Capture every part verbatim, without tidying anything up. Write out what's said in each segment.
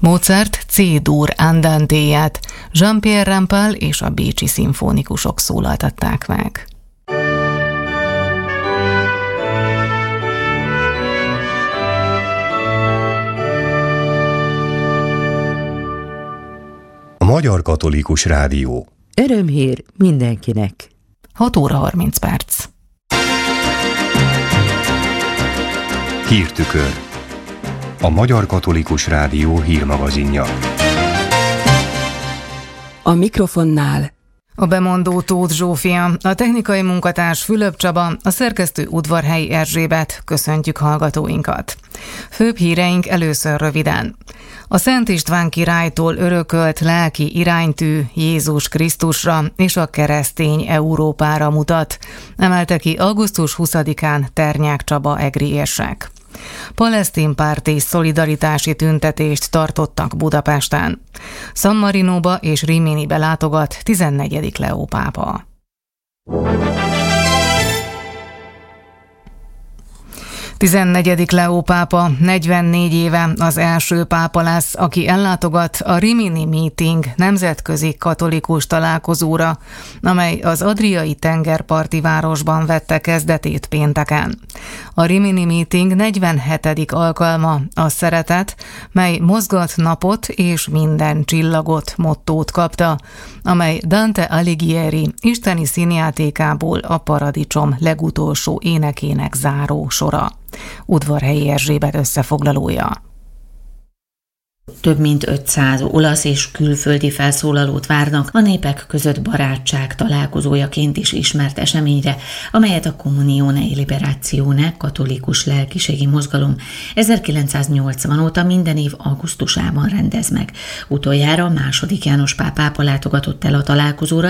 Mozart C-dur andantéját Jean-Pierre Rampal és a bécsi szimfonikusok szólaltatták meg. A Magyar Katolikus Rádió. Örömhír mindenkinek. hat óra harminc perc. Hírtükör. A Magyar Katolikus Rádió hírmagazinja. A mikrofonnál a bemondó Tóth Zsófia, a technikai munkatárs Fülöp Csaba, a szerkesztő Udvarhelyi Erzsébet. Köszöntjük hallgatóinkat. Főbb híreink először röviden. A Szent István királytól örökölt lelki iránytű Jézus Krisztusra és a keresztény Európára mutat, emelte ki augusztus huszadikán Ternyák Csaba egri érsek. Palesztin párti szolidaritási tüntetést tartottak Budapesten. San Marinóba és Riminibe látogat tizennegyedik Leó pápa. tizennegyedik Leó pápa negyvennégy éve az első pápa lesz, aki ellátogat a Rimini Meeting nemzetközi katolikus találkozóra, amely az adriai tengerparti városban vette kezdetét pénteken. A Rimini Meeting negyvenhetedik alkalma a szeretet, mely mozgat napot és minden csillagot mottót kapta, amely Dante Alighieri isteni színjátékából a Paradicsom legutolsó énekének záró sora. Udvarhelyi Erzsébet összefoglalója. Több mint ötszáz olasz és külföldi felszólalót várnak a népek között barátság találkozójaként is ismert eseményre, amelyet a Comunione e Liberazione katolikus lelkiségi mozgalom ezerkilencszáznyolcvan óta minden év augusztusában rendez meg. Utoljára második János Pál pápa látogatott el a találkozóra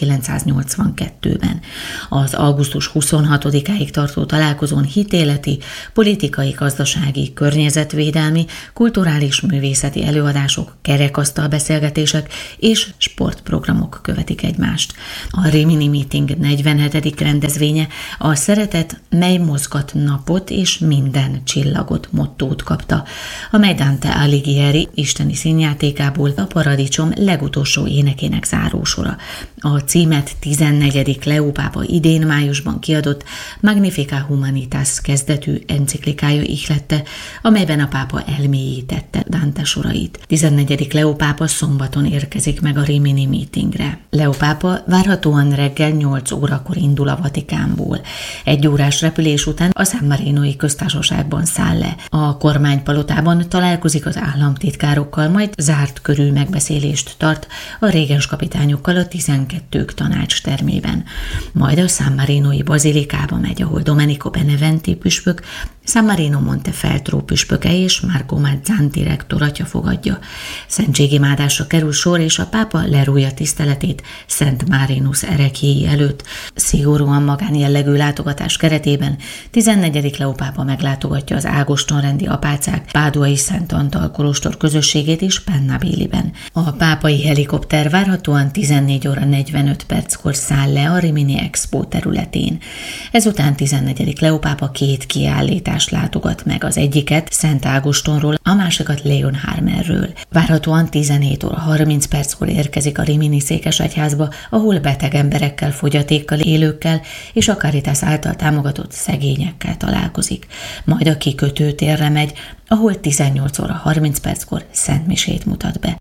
ezerkilencszáznyolcvankettőben. Az augusztus huszonhatodikáig tartó találkozón hitéleti, politikai, gazdasági, környezetvédelmi, kulturális művészeti előadások, kerekasztal beszélgetések és sportprogramok követik egymást. A Rimini Meeting negyvenhetedik rendezvénye a szeretet, mely mozgat napot és minden csillagot mottót kapta, amely Dante Alighieri isteni színjátékából a Paradicsom legutolsó énekének zárósora. A címet tizennegyedik Leó pápa idén májusban kiadott Magnificat Humanitas kezdetű enciklikája ihlette, amelyben a pápa elmélyítette Dante sorait. tizennegyedik Leó pápa szombaton érkezik meg a Rimini Meetingre. Leó pápa várhatóan reggel nyolc órakor indul a Vatikánból. Egy órás repülés után a San Marinói köztársaságban száll le. A kormánypalotában találkozik az államtitkárokkal, majd zárt körű megbeszélést tart a régens kapitányokkal a tizenkettők tanács termében. Majd a San Marinói bazilikába megy, ahol Domenico Beneventi püspök, San Marino Montefeltro püspöke és Marco Mazzanti rektor atya fogadja. Szentségimádásra kerül sor, és a pápa lerújja tiszteletét Szent Marinus ereklyéi előtt. Szigorúan magánjellegű látogatás keretében tizennegyedik Leó pápa meglátogatja az ágostonrendi apácák páduai Szent Antal kolostor közösségét is Pennabiliben. A pápai helikopter várhatóan tizennégy óra negyvenöt perckor száll le a Rimini Expo területén. Ezután tizennegyedik Leó pápa két kiállítás látogat meg, az egyiket Szent Ágostonról, a másikat Leonharmerről. Várhatóan tizenhét óra harminc perckor érkezik a Rimini székesegyházba, ahol beteg emberekkel, fogyatékkal élőkkel és a Caritas által támogatott szegényekkel találkozik. Majd a kikötőtérre megy, ahol tizennyolc óra harminc perckor szentmisét mutat be.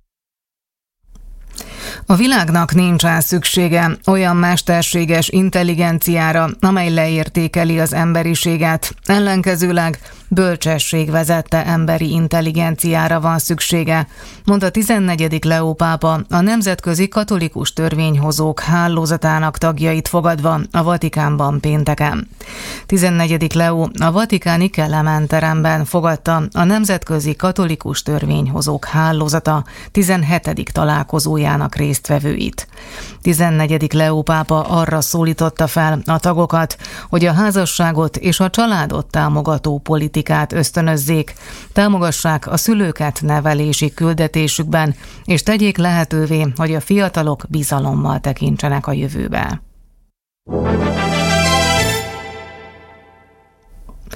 A világnak nincsen szüksége olyan mesterséges intelligenciára, amely leértékeli az emberiséget. Ellenkezőleg bölcsesség vezette emberi intelligenciára van szüksége, mondta tizennegyedik Leó pápa a Nemzetközi Katolikus Törvényhozók Hálózatának tagjait fogadva a Vatikánban pénteken. tizennegyedik Leó a vatikáni Kelemen teremben fogadta a Nemzetközi Katolikus Törvényhozók Hálózata tizenhetedik találkozójának résztvevőit. tizennegyedik Leó pápa arra szólította fel a tagokat, hogy a házasságot és a családot támogató politikát ösztönözzék, támogassák a szülőket nevelési küldetésükben, és tegyék lehetővé, hogy a fiatalok bizalommal tekintsenek a jövőbe.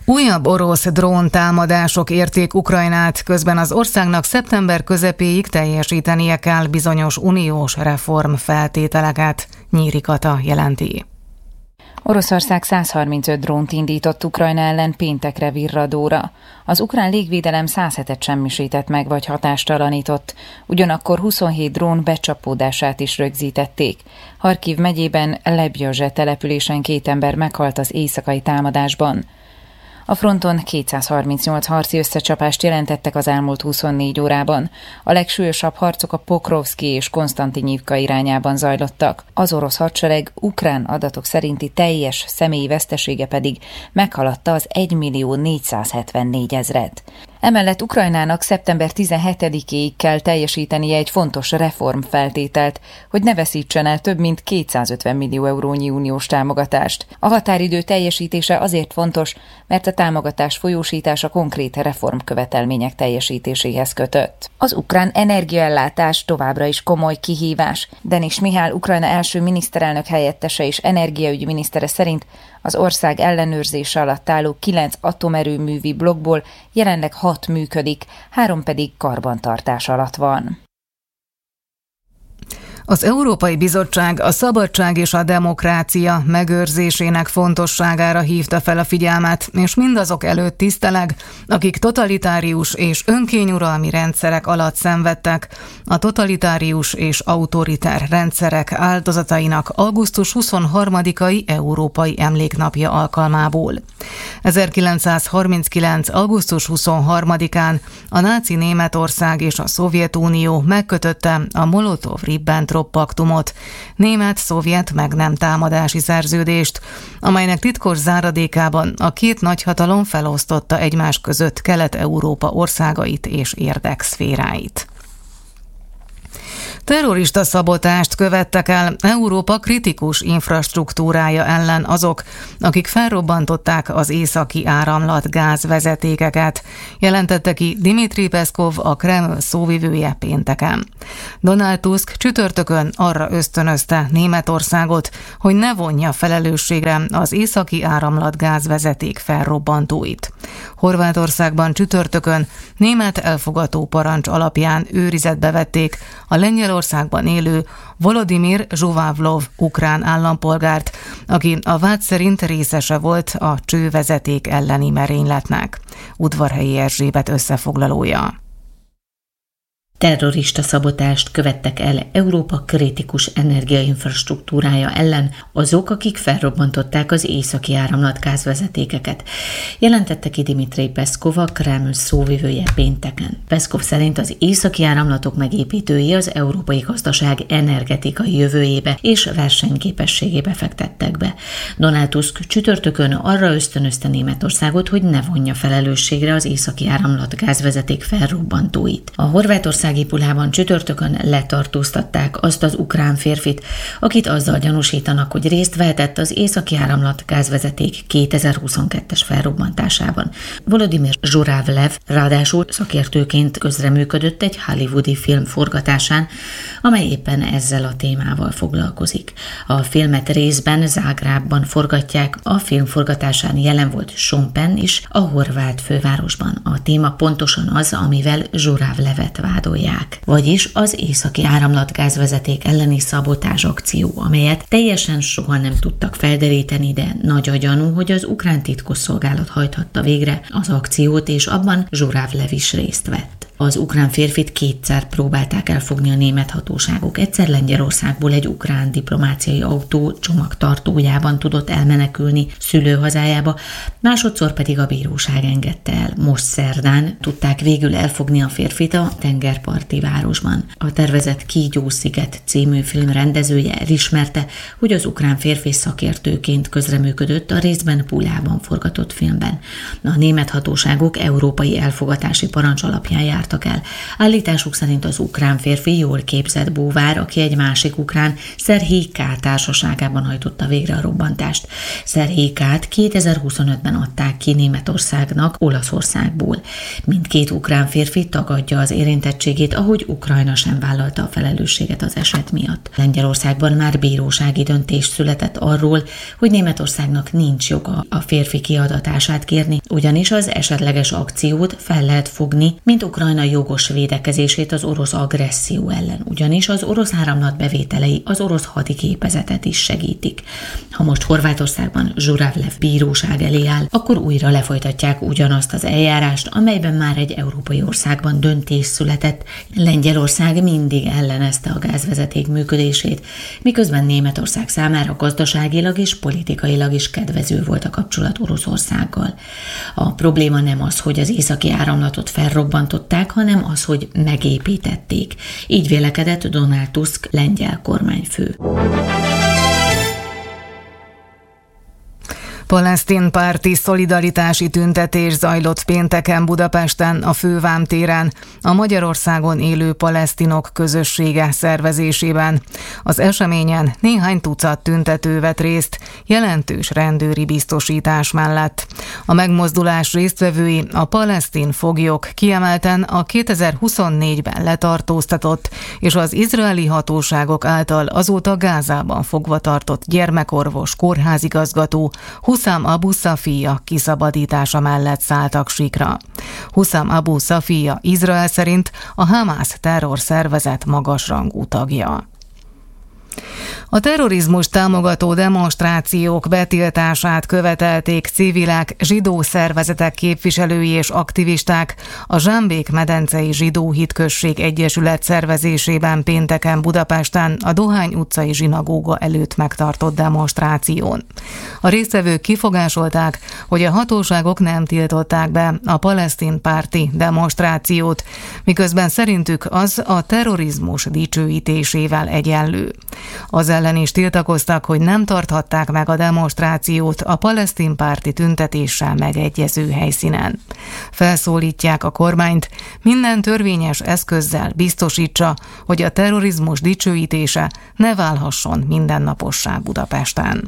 Újabb orosz dróntámadások érték Ukrajnát, közben az országnak szeptember közepéig teljesítenie kell bizonyos uniós reformfeltételeket. Nyíri Kata jelenti. Oroszország száz harmincöt drónt indított Ukrajna ellen péntekre virradóra. Az ukrán légvédelem száz hetet semmisített meg vagy hatástalanított, ugyanakkor huszonhét drón becsapódását is rögzítették. Harkiv megyében Lebjazse településen két ember meghalt az éjszakai támadásban. A fronton kétszázharmincnyolc harci összecsapást jelentettek az elmúlt huszonnégy órában. A legsúlyosabb harcok a Pokrovszki és Konstantinyivka irányában zajlottak. Az orosz hadsereg ukrán adatok szerinti teljes személyi vesztesége pedig meghaladta az egymillió négyszázhetvennégy ezret. Emellett Ukrajnának szeptember tizenhetedikéig kell teljesítenie egy fontos reformfeltételt, hogy ne veszítsen el több mint kétszázötven millió eurónyi uniós támogatást. A határidő teljesítése azért fontos, mert a támogatás folyósítása konkrét reformkövetelmények teljesítéséhez kötött. Az ukrán energiaellátás továbbra is komoly kihívás. Denis Mihál, Ukrajna első miniszterelnök helyettese és energiaügyi minisztere szerint az ország ellenőrzése alatt álló kilenc atomerőművi blokkból jelenleg hat működik, három pedig karbantartás alatt van. Az Európai Bizottság a szabadság és a demokrácia megőrzésének fontosságára hívta fel a figyelmet, és mindazok előtt tiszteleg, akik totalitárius és önkényuralmi rendszerek alatt szenvedtek, a totalitárius és autoriter rendszerek áldozatainak augusztus huszonharmadikai Európai Emléknapja alkalmából. ezerkilencszázharminckilenc. augusztus huszonharmadikán a náci Németország és a Szovjetunió megkötötte a Molotov-Ribbentrop paktumot, német-szovjet meg nem támadási szerződést, amelynek titkos záradékában a két nagyhatalom felosztotta egymás között Kelet-Európa országait és érdekszféráit. Terrorista szabotást követtek el Európa kritikus infrastruktúrája ellen azok, akik felrobbantották az északi áramlat gázvezetékeket, jelentette ki Dmitri Peszkov, a Kreml szóvivője pénteken. Donald Tusk csütörtökön arra ösztönözte Németországot, hogy ne vonja felelősségre az északi áramlat gázvezeték felrobbantóit. Horvátországban csütörtökön német elfogató parancs alapján őrizetbe vették a Lengyelországban élő Volodymyr Zsuvávlov ukrán állampolgárt, aki a vád szerint részese volt a csővezeték elleni merényletnek. Udvarhelyi Erzsébet összefoglalója. Terrorista szabotást követtek el Európa kritikus energiainfrastruktúrája ellen azok, akik felrobbantották az északi áramlat gázvezetékeket, jelentette ki Dmitri Peszkov, a Kreml szóvivője pénteken. Peszkov szerint az északi áramlatok megépítői az európai gazdaság energetikai jövőjébe és versenyképességébe fektettek be. Donald Tusk csütörtökön arra ösztönözte Németországot, hogy ne vonja felelősségre az északi áramlat gázvezeték felrobbantóit. A Horvátország Pulában csütörtökön letartóztatták azt az ukrán férfit, akit azzal gyanúsítanak, hogy részt vehetett az északi áramlat gázvezeték kétezer-huszonkettes felrobbantásában. Volodymyr Zsuravlev ráadásul szakértőként közreműködött egy hollywoodi film forgatásán, amely éppen ezzel a témával foglalkozik. A filmet részben Zágrábban forgatják, a film forgatásán jelen volt Sean Penn is, a horvát fővárosban. A téma pontosan az, amivel Zsuravlevet vádolják. Vagyis az északi áramlatgázvezeték elleni szabotázs akció, amelyet teljesen soha nem tudtak felderíteni, de nagy a gyanú, hogy az ukrán titkosszolgálat hajthatta végre az akciót, és abban Zsuravlev is részt vett. Az ukrán férfit kétszer próbálták elfogni a német hatóságok. Egyszer Lengyelországból egy ukrán diplomáciai autó csomagtartójában tudott elmenekülni szülőhazájába, másodszor pedig a bíróság engedte el. Most szerdán tudták végül elfogni a férfit a tengerparti városban. A tervezett Kígyó-sziget című film rendezője elismerte, hogy az ukrán férfi szakértőként közreműködött a részben Pulában forgatott filmben. A német hatóságok európai elfogatási parancs alapján járt jártak el. Állításuk szerint az ukrán férfi jól képzett búvár, aki egy másik ukrán, Szerhij K. társaságában hajtotta végre a robbantást. Szerhij K.-t kétezer-huszonötben adták ki Németországnak Olaszországból. Mindkét ukrán férfi tagadja az érintettségét, ahogy Ukrajna sem vállalta a felelősséget az eset miatt. Lengyelországban már bírósági döntés született arról, hogy Németországnak nincs joga a férfi kiadatását kérni, ugyanis az esetleges akciót fel lehet fogni, mint Ukrajna jogos védekezését az orosz agresszió ellen, ugyanis az orosz áramlat bevételei az orosz hadiképezetet is segítik. Ha most Horvátországban Zsuravlev bíróság elé áll, akkor újra lefolytatják ugyanazt az eljárást, amelyben már egy európai országban döntés született. Lengyelország mindig ellenezte a gázvezeték működését, miközben Németország számára gazdaságilag és politikailag is kedvező volt a kapcsolat Oroszországgal. A probléma nem az, hogy az északi áramlatot felrobbantották, hanem az, hogy megépítették. Így vélekedett Donald Tusk lengyel kormányfő. Palesztin párti szolidaritási tüntetés zajlott pénteken Budapesten a Fővám téren a Magyarországon élő palesztinok közössége szervezésében. Az eseményen néhány tucat tüntető vett részt jelentős rendőri biztosítás mellett. A megmozdulás résztvevői a palesztin foglyok, kiemelten a kétezer-huszonnégyben letartóztatott és az izraeli hatóságok által azóta Gázában fogva tartott gyermekorvos kórházigazgató Huszam Abu Szafija kiszabadítása mellett szálltak síkra. Huszam Abu Szafija Izrael szerint a Hamász terrorszervezet magasrangú tagja. A terrorizmus támogató demonstrációk betiltását követelték civilek, zsidó szervezetek képviselői és aktivisták a Zsámbék-medencei Zsidó Hitközség Egyesület szervezésében pénteken Budapesten a Dohány utcai zsinagóga előtt megtartott demonstráción. A résztvevők kifogásolták, hogy a hatóságok nem tiltották be a palesztin párti demonstrációt, miközben szerintük az a terrorizmus dicsőítésével egyenlő. Az ellen is tiltakoztak, hogy nem tarthatták meg a demonstrációt a palesztin párti tüntetéssel megegyező helyszínen. Felszólítják a kormányt, minden törvényes eszközzel biztosítsa, hogy a terrorizmus dicsőítése ne válhasson mindennapossá Budapesten.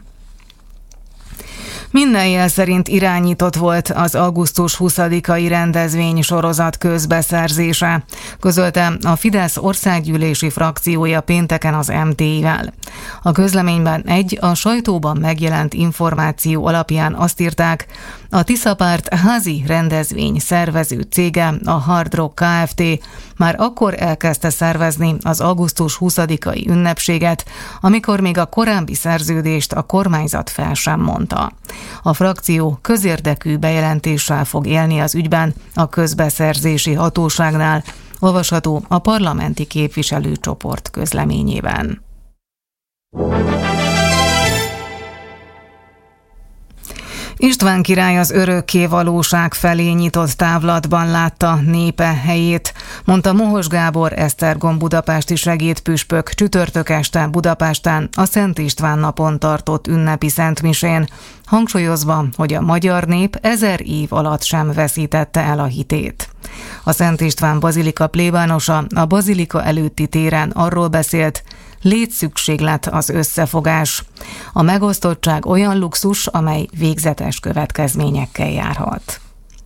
Minden jel szerint irányított volt az augusztus huszadikai rendezvény sorozat közbeszerzése, közölte a Fidesz országgyűlési frakciója pénteken az em té i-vel. A közleményben egy a sajtóban megjelent információ alapján azt írták, a Tiszapárt házi rendezvény szervező cége, a Hard Rock Kft. Már akkor elkezdte szervezni az augusztus huszadikai ünnepséget, amikor még a korábbi szerződést a kormányzat fel sem mondta. A frakció közérdekű bejelentéssel fog élni az ügyben a közbeszerzési hatóságnál, olvasható a parlamenti képviselőcsoport közleményében. István király az örökké valóság felé nyitott távlatban látta népe helyét, mondta Mohos Gábor Esztergom budapesti segédpüspök csütörtök este Budapesten a Szent István napon tartott ünnepi szentmisén, hangsúlyozva, hogy a magyar nép ezer év alatt sem veszítette el a hitét. A Szent István bazilika plébánosa a bazilika előtti téren arról beszélt, létszükséglet az összefogás. A megosztottság olyan luxus, amely végzetes következményekkel járhat.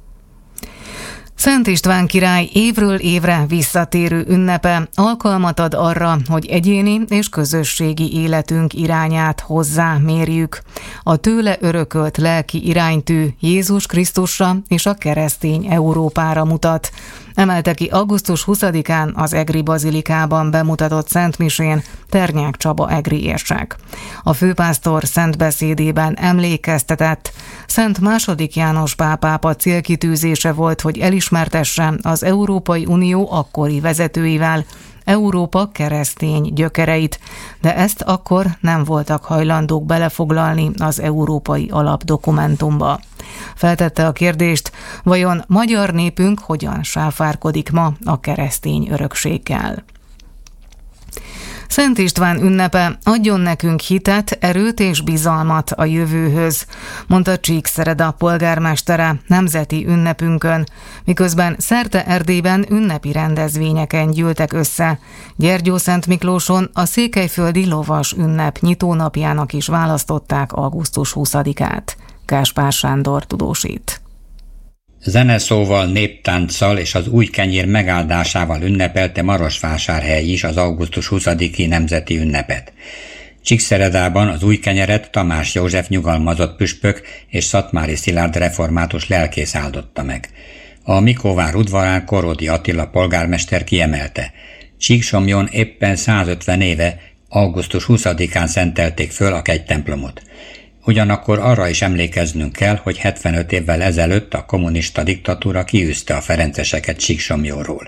Szent István király évről évre visszatérő ünnepe alkalmat ad arra, hogy egyéni és közösségi életünk irányát hozzá mérjük. A tőle örökölt lelki iránytű Jézus Krisztusra és a keresztény Európára mutat, emelte ki augusztus huszadikán az egri bazilikában bemutatott szentmisén Ternyák Csaba egri érsek. A főpásztor szentbeszédében emlékeztetett, Szent második János pápa célkitűzése volt, hogy elismertesse az Európai Unió akkori vezetőivel Európa keresztény gyökereit, de ezt akkor nem voltak hajlandók belefoglalni az európai alapdokumentumba. Feltette a kérdést, vajon magyar népünk hogyan sáfárkodik ma a keresztény örökséggel. Szent István ünnepe adjon nekünk hitet, erőt és bizalmat a jövőhöz, mondta Csíkszereda polgármestere nemzeti ünnepünkön, miközben szerte Erdélyben ünnepi rendezvényeken gyűltek össze. Gyergyószentmiklóson a székelyföldi lovas ünnep nyitónapjának is választották augusztus huszadikát. Gáspár Sándor tudósít. Zeneszóval, néptánccal és az új kenyér megáldásával ünnepelte Marosvásárhely is az augusztus huszadiki nemzeti ünnepet. Csíkszeredában az új kenyeret Tamás József nyugalmazott püspök és Szatmári Szilárd református lelkész áldotta meg. A Mikóvár udvarán Korodi Attila polgármester kiemelte: Csíksomjon éppen százötven éve, augusztus huszadikán szentelték föl a kegytemplomot. Ugyanakkor arra is emlékeznünk kell, hogy hetvenöt évvel ezelőtt a kommunista diktatúra kiűzte a ferenceseket Csíksomjóról.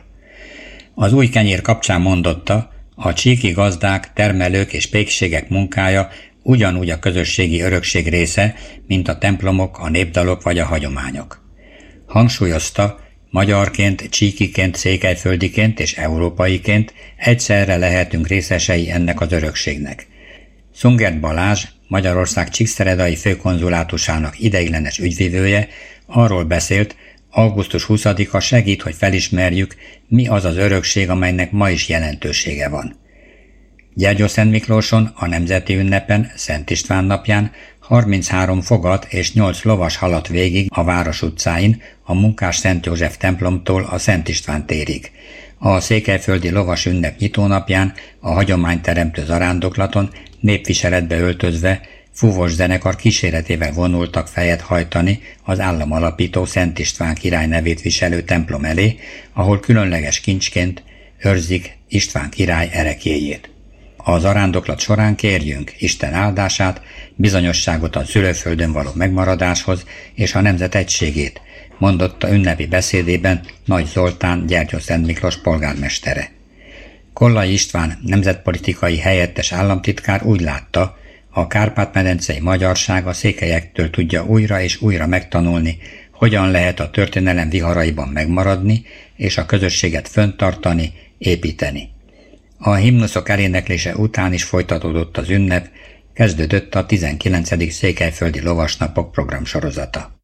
Az új kenyér kapcsán mondotta, a csíki gazdák, termelők és pékségek munkája ugyanúgy a közösségi örökség része, mint a templomok, a népdalok vagy a hagyományok. Hangsúlyozta, magyarként, csíkiként, székelyföldiként és európaiként egyszerre lehetünk részesei ennek az örökségnek. Szungert Balázs, Magyarország csíkszeredai főkonzulátusának ideiglenes ügyvivője arról beszélt, augusztus huszadika segít, hogy felismerjük, mi az az örökség, amelynek ma is jelentősége van. Gyergyószentmiklóson, a nemzeti ünnepen, Szent István napján harminchárom fogat és nyolc lovas haladt végig a város utcáin, a Munkás Szent József templomtól a Szent István térig. A székelyföldi lovas ünnep nyitónapján a hagyományteremtő zarándoklaton népviseletbe öltözve fúvós zenekar kíséretével vonultak fejet hajtani az államalapító Szent István király nevét viselő templom elé, ahol különleges kincsként őrzik István király ereklyéjét. A zarándoklat során kérjünk Isten áldását, bizonyosságot a szülőföldön való megmaradáshoz és a nemzet egységét, mondotta ünnepi beszédében Nagy Zoltán Gyergyószentmiklós polgármestere. Kollai István nemzetpolitikai helyettes államtitkár úgy látta, a Kárpát-medencei magyarság a székelyektől tudja újra és újra megtanulni, hogyan lehet a történelem viharaiban megmaradni és a közösséget fönntartani, építeni. A himnuszok eléneklése után is folytatódott az ünnep, kezdődött a tizenkilencedik székelyföldi lovasnapok programsorozata.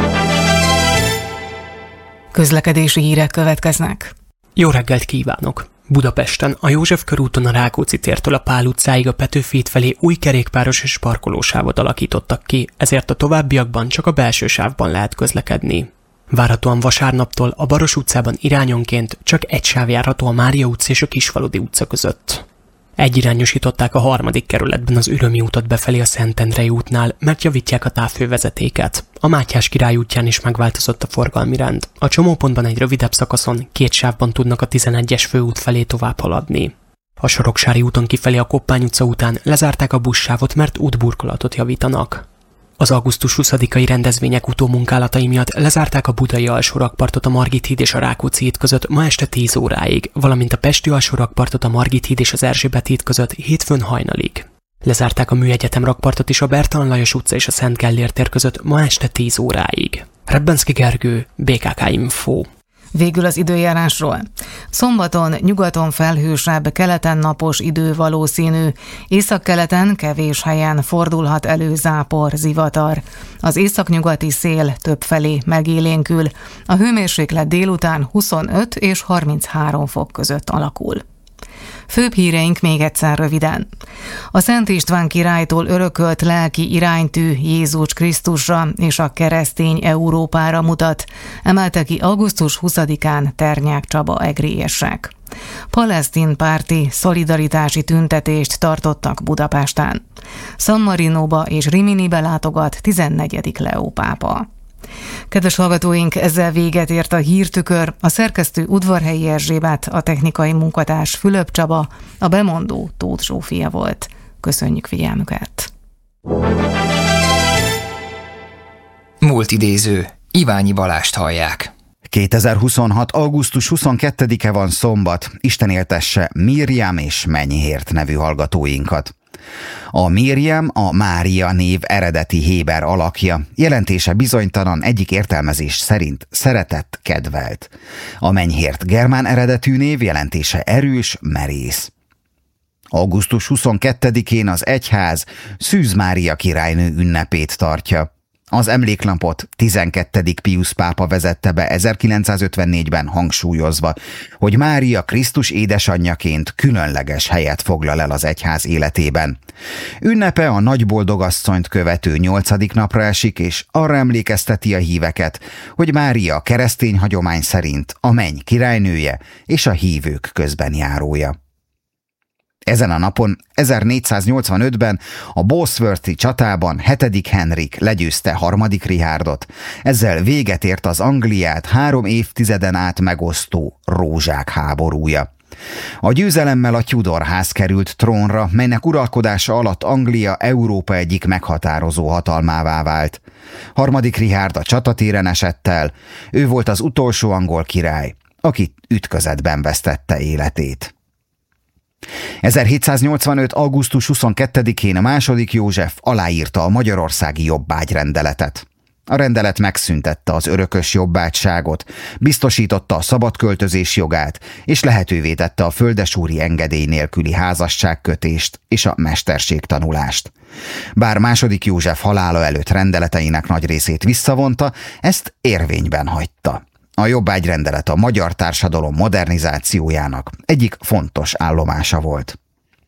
Közlekedési hírek következnek. Jó reggelt kívánok! Budapesten a József körúton a Rákóczi tértől a Pál utcáig a Petőfi híd felé új kerékpáros és parkolósávot alakítottak ki, ezért a továbbiakban csak a belső sávban lehet közlekedni. Várhatóan vasárnaptól a Baros utcában irányonként csak egy sáv járható a Mária utca és a Kisfaludy utca között. Egyirányosították a harmadik kerületben az Ürömi útot befelé a Szentendrei útnál, mert javítják a távfővezetéket. A Mátyás király útján is megváltozott a forgalmi rend. A csomópontban egy rövidebb szakaszon két sávban tudnak a tizenegyes főút felé tovább haladni. A Soroksári úton kifelé a Koppány utca után lezárták a buszsávot, mert útburkolatot javítanak. Az augusztus huszadikai rendezvények utómunkálatai miatt lezárták a budai alsórakpartot a Margit híd és a Rákóczi híd között ma este tíz óráig, valamint a pesti alsórakpartot a Margit híd és az Erzsébet híd között hétfőn hajnalig. Lezárták a Műegyetem rakpartot is a Bertalan Lajos utca és a Szent Gellért tér között ma este tíz óráig. Rebbenszky Gergő, bé ká ká Info. Végül az időjárásról. Szombaton nyugaton felhősebb, keleten napos idő valószínű, északkeleten kevés helyen fordulhat elő zápor, zivatar. Az északnyugati szél többfelé megélénkül, a hőmérséklet délután huszonöt és harminchárom fok között alakul. Főbb híreink még egyszer röviden. A Szent István királytól örökölt lelki iránytű Jézus Krisztusra és a keresztény Európára mutat, emelte ki augusztus huszadikán Ternyák Csaba egrélyesek. Palesztin párti szolidaritási tüntetést tartottak Budapesten. San Marinóba és Riminibe látogat tizennegyedik Leó pápa. Kedves hallgatóink, ezzel véget ért a hírtükör, a szerkesztő Udvarhelyi Erzsébet, a technikai munkatárs Fülöp Csaba, a bemondó Tóth Zsófia volt. Köszönjük figyelmüket! Múlt idéző, Iványi Balást hallják. kétezer-huszonhat. augusztus huszonkettedike van szombat, Isten éltesse Miriam és Menyhért nevű hallgatóinkat. A Miriam a Mária név eredeti héber alakja, jelentése bizonytalan, egyik értelmezés szerint szeretett, kedvelt. A Menyhért germán eredetű név, jelentése erős, merész. Augusztus huszonkettedikén az egyház Szűz Mária királynő ünnepét tartja. Az emléknapot tizenkettedik Piusz pápa vezette be ezerkilencszázötvennégyben, hangsúlyozva, hogy Mária Krisztus édesanyjaként különleges helyet foglal el az egyház életében. Ünnepe a nagyboldogasszonyt követő nyolcadik napra esik, és arra emlékezteti a híveket, hogy Mária a keresztény hagyomány szerint a menny királynője és a hívők közbenjárója. Ezen a napon ezernégyszáznyolcvanötben a Bosworthi csatában hetedik Henrik legyőzte harmadik Richárdot, ezzel véget ért az Angliát három évtizeden át megosztó rózsák háborúja. A győzelemmel a Tudor ház került trónra, melynek uralkodása alatt Anglia Európa egyik meghatározó hatalmává vált. Harmadik Richárd a csatatéren esett el, ő volt az utolsó angol király, aki ütközetben vesztette életét. ezerhétszáznyolcvanöt. augusztus huszonkettedikén a második József aláírta a magyarországi jobbágyrendeletet. A rendelet megszüntette az örökös jobbágyságot, biztosította a szabad költözés jogát, és lehetővé tette a földesúri engedély nélküli házasságkötést és a mesterségtanulást. Bár második József halála előtt rendeleteinek nagy részét visszavonta, ezt érvényben hagyta. A jobbágyrendelet a magyar társadalom modernizációjának egyik fontos állomása volt.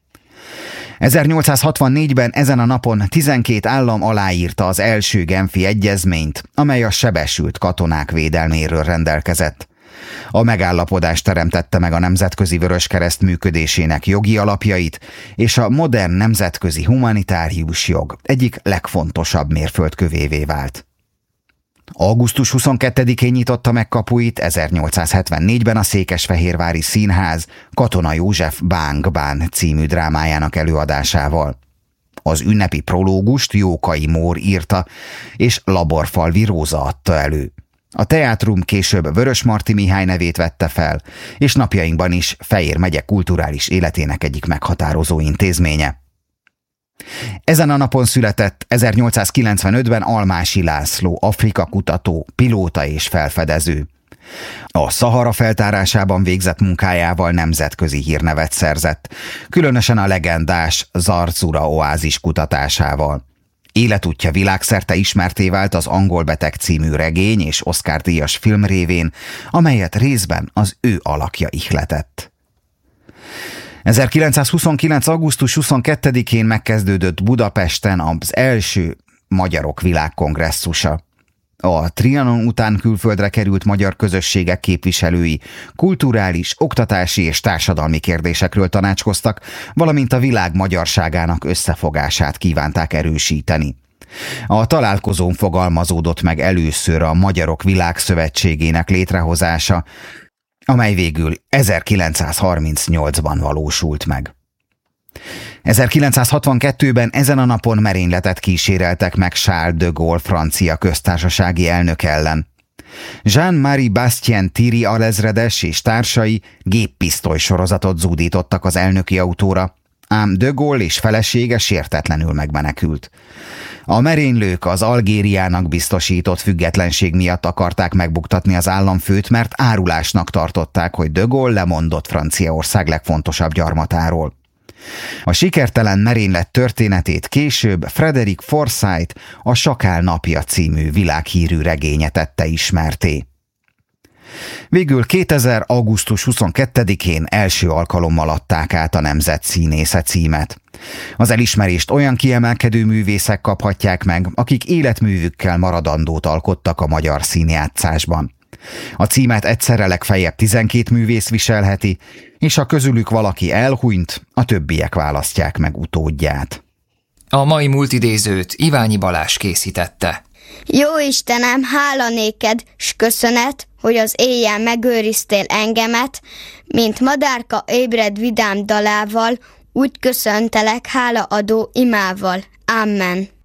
ezernyolcszázhatvannégyben ezen a napon tizenkét állam aláírta az első Genfi egyezményt, amely a sebesült katonák védelméről rendelkezett. A megállapodás teremtette meg a Nemzetközi Vöröskereszt működésének jogi alapjait, és a modern nemzetközi humanitárius jog egyik legfontosabb mérföldkövévé vált. augusztus huszonkettedikén nyitotta meg kapuit ezernyolcszázhetvennégyben a Székesfehérvári Színház Katona József Bánk Bán című drámájának előadásával. Az ünnepi prológust Jókai Mór írta, és Laborfalvi Róza adta elő. A teátrum később Vörösmarty Mihály nevét vette fel, és napjainkban is Fejér megye kulturális életének egyik meghatározó intézménye. Ezen a napon született ezernyolcszázkilencvenötben Almási László, Afrika kutató, pilóta és felfedező. A Szahara feltárásában végzett munkájával nemzetközi hírnevet szerzett, különösen a legendás Zarzura oázis kutatásával. Életútja világszerte ismertté vált az Angol beteg című regény és Oscar-díjas film révén, amelyet részben az ő alakja ihletett. ezerkilencszázhuszonkilenc. augusztus huszonkettedikén megkezdődött Budapesten az első Magyarok Világkongresszusa. A Trianon után külföldre került magyar közösségek képviselői kulturális, oktatási és társadalmi kérdésekről tanácskoztak, valamint a világ magyarságának összefogását kívánták erősíteni. A találkozón fogalmazódott meg először a Magyarok Világszövetségének létrehozása, amely végül ezerkilencszázharmincnyolcban valósult meg. ezerkilencszázhatvankettőben ezen a napon merényletet kíséreltek meg Charles de Gaulle francia köztársasági elnök ellen. Jean-Marie Bastien Thierry alezredes és társai géppisztoly sorozatot zúdítottak az elnöki autóra, ám de Gaulle és felesége sértetlenül megmenekült. A merénylők az Algériának biztosított függetlenség miatt akarták megbuktatni az államfőt, mert árulásnak tartották, hogy de Gaulle lemondott Franciaország legfontosabb gyarmatáról. A sikertelen merénylet történetét később Frederick Forsyth a Sakál napja című világhírű regénye tette ismertté. Végül kétezer. augusztus huszonkettedikén első alkalommal adták át a Nemzet Színésze címet. Az elismerést olyan kiemelkedő művészek kaphatják meg, akik életművükkel maradandót alkottak a magyar színjátszásban. A címet egyszerre legfeljebb tizenkét művész viselheti, és ha közülük valaki elhunyt, a többiek választják meg utódját. A mai multidézőt Iványi Balázs készítette. Jó Istenem, hála néked, s köszönet, hogy az éjjel megőriztél engemet, mint madárka ébred vidám dalával, úgy köszöntelek hálaadó imával. Amen.